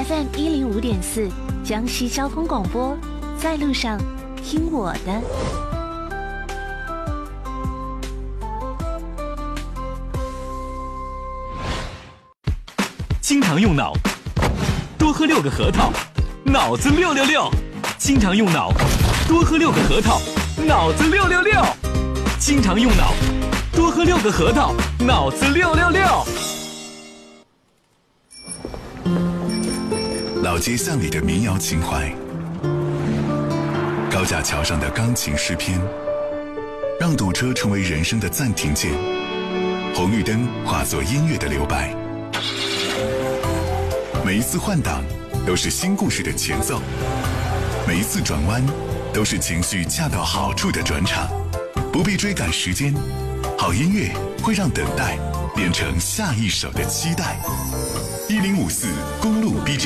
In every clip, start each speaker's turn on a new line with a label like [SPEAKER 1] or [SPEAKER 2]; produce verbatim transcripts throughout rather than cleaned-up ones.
[SPEAKER 1] F M 一零五点四江西交通广播，在路上听我的。
[SPEAKER 2] 经常用脑，多喝六个核桃，脑子六六六。经常用脑，多喝六个核桃，脑子六六六。经常用脑，多喝六个核桃，脑子六六六。
[SPEAKER 3] 老街巷里的民谣情怀，高架桥上的钢琴诗篇，让堵车成为人生的暂停键，红绿灯化作音乐的留白。每一次换挡都是新故事的前奏，每一次转弯都是情绪恰到好处的转场。不必追赶时间，好音乐会让等待变成下一首的期待。一零五四公路 B G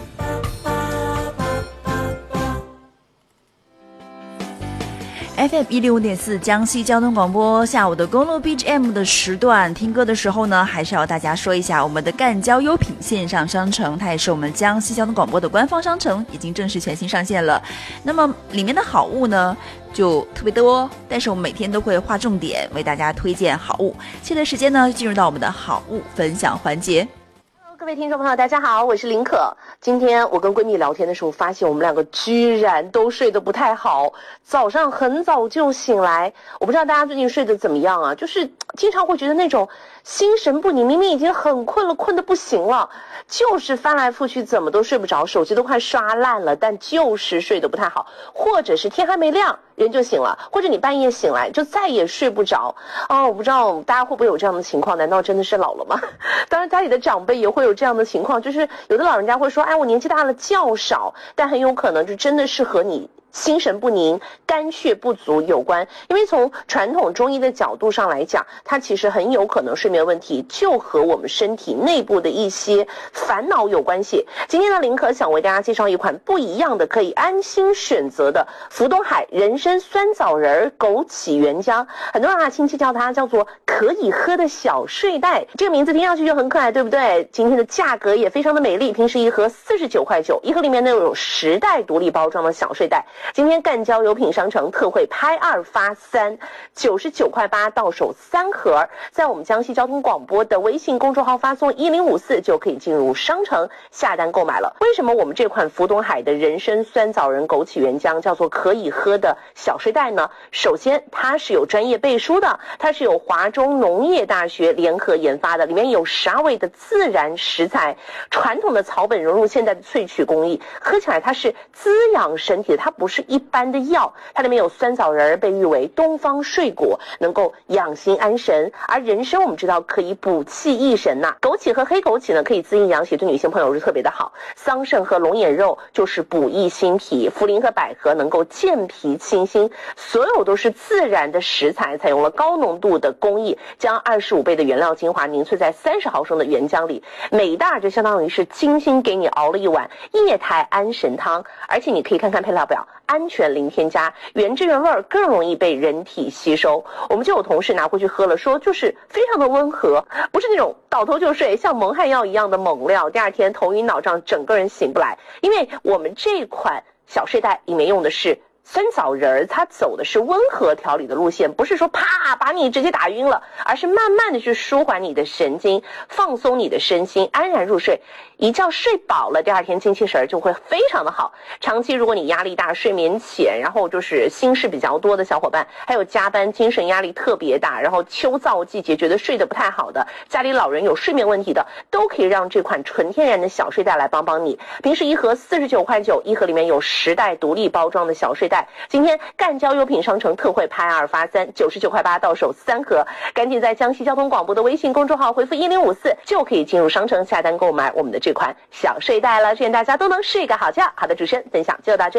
[SPEAKER 4] M。F M 一零五点四江西交通广播，下午的公路 B G M 的时段，听歌的时候呢，还是要大家说一下我们的赣交优品线上商城，它也是我们江西交通广播的官方商城，已经正式全新上线了。那么里面的好物呢就特别多，但是我们每天都会划重点为大家推荐好物。现在时间呢，进入到我们的好物分享环节。
[SPEAKER 5] 各位听众朋友大家好，我是林可。今天我跟闺蜜聊天的时候发现我们两个居然都睡得不太好，早上很早就醒来。我不知道大家最近睡得怎么样啊，就是经常会觉得那种心神不宁，明明已经很困了，困得不行了，就是翻来覆去怎么都睡不着，手机都快刷烂了，但就是睡得不太好。或者是天还没亮人就醒了，或者你半夜醒来就再也睡不着。哦，我不知道大家会不会有这样的情况，难道真的是老了吗？当然家里的长辈也会有这样的情况，就是有的老人家会说，哎，我年纪大了觉少，但很有可能就真的是和你心神不宁、肝血不足有关。因为从传统中医的角度上来讲，它其实很有可能睡眠问题就和我们身体内部的一些烦恼有关系。今天呢，林可想为大家介绍一款不一样的可以安心选择的福东海人参酸枣仁枸杞原浆，很多人啊亲戚叫它叫做可以喝的小睡袋，这个名字听上去就很可爱，对不对？今天的价格也非常的美丽，平时一盒四十九块九，一盒里面呢有十袋独立包装的小睡袋。今天赣交优品商城特惠拍二发三，九十九块八到手三盒，在我们江西交通广播的微信公众号发送一零五四就可以进入商城下单购买了。为什么我们这款福东海的人参酸枣仁枸杞原浆叫做可以喝的小睡袋呢？首先它是有专业背书的，它是有华中农业大学联合研发的，里面有十二味的自然食材，传统的草本融入现代的萃取工艺，喝起来它是滋养身体的，它不是一般的药。它里面有酸枣仁，被誉为东方睡果，能够养心安神，而人参我们知道可以补气益神呐、啊。枸杞和黑枸杞呢可以滋阴养血，对女性朋友是特别的好。桑葚和龙眼肉就是补益心脾，茯苓和百合能够健脾清心，所有都是自然的食材，采用了高浓度的工艺，将二十五倍的原料精华凝萃在三十毫升的原浆里，每一袋就相当于是精心给你熬了一碗液态安神汤。而且你可以看看配料表，安全零添加，原汁原味，更容易被人体吸收。我们就有同事拿回去喝了，说就是非常的温和，不是那种倒头就睡像蒙汗药一样的猛料，第二天头晕脑胀，整个人醒不来。因为我们这款小睡袋里面用的是酸枣仁，它走的是温和调理的路线，不是说啪把你直接打晕了，而是慢慢的去舒缓你的神经，放松你的身心，安然入睡。一觉睡饱了，第二天精气神就会非常的好。长期如果你压力大、睡眠浅，然后就是心事比较多的小伙伴，还有加班精神压力特别大，然后秋燥季节觉得睡得不太好的，家里老人有睡眠问题的，都可以让这款纯天然的小睡袋来帮帮你。平时一盒四十九块九，一盒里面有十袋独立包装的小睡袋。今天赣交优品商城特惠拍二发三，九十九块八到手三盒，赶紧在江西交通广播的微信公众号回复一零五四就可以进入商城下单购买我们的这款小睡袋了。祝愿大家都能睡个好觉。好的，主持人分享就到这里。